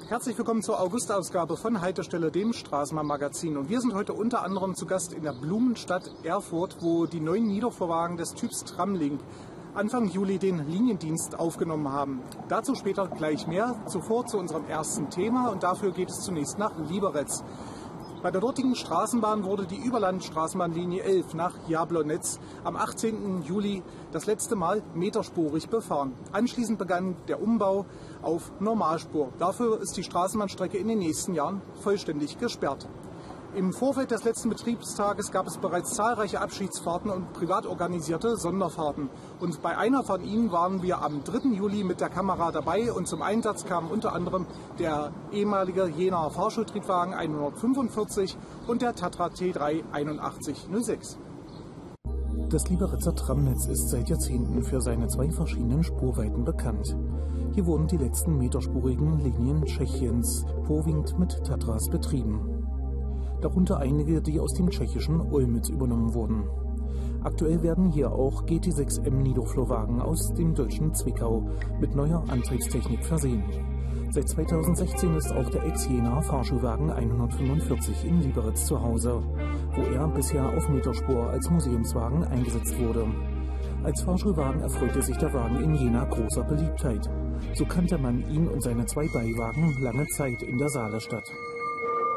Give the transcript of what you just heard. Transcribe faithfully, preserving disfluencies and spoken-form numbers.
Herzlich willkommen zur August-Ausgabe von Haltestelle, dem Straßenbahn-Magazin. Und wir sind heute unter anderem zu Gast in der Blumenstadt Erfurt, wo die neuen Niederflurwagen des Typs Tramlink Anfang Juli den Liniendienst aufgenommen haben. Dazu später gleich mehr. Zuvor zu unserem ersten Thema und dafür geht es zunächst nach Liberec. Bei der dortigen Straßenbahn wurde die Überlandstraßenbahnlinie elf nach Jablonec am achtzehnten Juli das letzte Mal meterspurig befahren. Anschließend begann der Umbau auf Normalspur. Dafür ist die Straßenbahnstrecke in den nächsten Jahren vollständig gesperrt. Im Vorfeld des letzten Betriebstages gab es bereits zahlreiche Abschiedsfahrten und privat organisierte Sonderfahrten. Und bei einer von ihnen waren wir am dritten Juli mit der Kamera dabei und zum Einsatz kamen unter anderem der ehemalige Jenaer Fahrschultriebwagen hundertfünfundvierzig und der Tatra T drei einundachtzig null sechs. Das Liberecer Tramnetz ist seit Jahrzehnten für seine zwei verschiedenen Spurweiten bekannt. Hier wurden die letzten meterspurigen Linien Tschechiens vorwiegend mit Tatras betrieben. Darunter einige, die aus dem tschechischen Olmütz übernommen wurden. Aktuell werden hier auch G T sechs M Niederflurwagen aus dem deutschen Zwickau mit neuer Antriebstechnik versehen. Seit zweitausendsechzehn ist auch der Ex-Jenaer Fahrschulwagen hundertfünfundvierzig in Liberec zu Hause, wo er bisher auf Meterspur als Museumswagen eingesetzt wurde. Als Fahrschulwagen erfreute sich der Wagen in Jena großer Beliebtheit. So kannte man ihn und seine zwei Beiwagen lange Zeit in der Saalestadt.